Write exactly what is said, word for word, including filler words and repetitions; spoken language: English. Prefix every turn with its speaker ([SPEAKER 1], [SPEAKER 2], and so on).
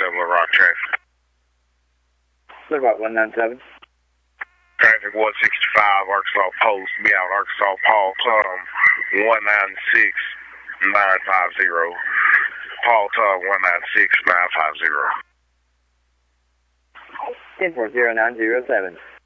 [SPEAKER 1] seven, Little Rock traffic.
[SPEAKER 2] Little Rock one nine seven.
[SPEAKER 1] Traffic one sixty-five, Arkansas Post, be out Arkansas Paul Tom, one nine six nine five zero. Paul Tom, one nine six nine five zero.
[SPEAKER 2] ten four zero nine zero seven.